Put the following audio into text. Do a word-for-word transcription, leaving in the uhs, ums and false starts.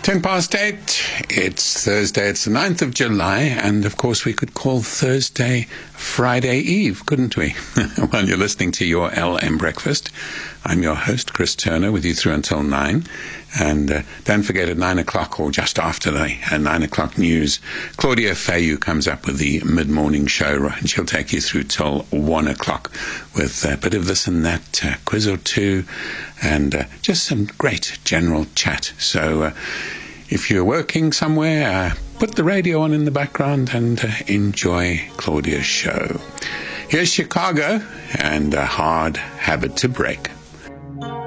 Ten past eight, it's Thursday, it's the ninth of July, and of course we could call Thursday Friday Eve, couldn't we? Well, you're listening to your L M Breakfast. I'm your host, Chris Turner, with you through until nine. And uh, don't forget at nine o'clock or just after the uh, nine o'clock news, Claudia Fayu comes up with the mid-morning show, and she'll take you through till one o'clock with a bit of this and that, uh, quiz or two, and uh, just some great general chat. So uh, if you're working somewhere, uh, put the radio on in the background and uh, enjoy Claudia's show. Here's Chicago and A Hard Habit to Break.